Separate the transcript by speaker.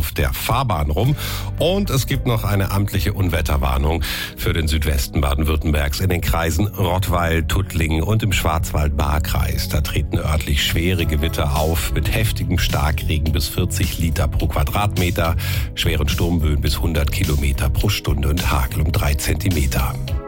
Speaker 1: auf der Fahrbahn rum. Und es gibt noch eine amtliche Unwetterwarnung für den Südwesten Baden-Württembergs in den Kreisen Rottweil, Tuttlingen und im Schwarzwald-Baar-Kreis. Da treten örtlich schwere Gewitter auf mit heftigem Starkregen bis 40 Liter pro Quadratmeter, schweren Sturmböen bis 100 Kilometer pro Stunde und Hagel um 3 Zentimeter.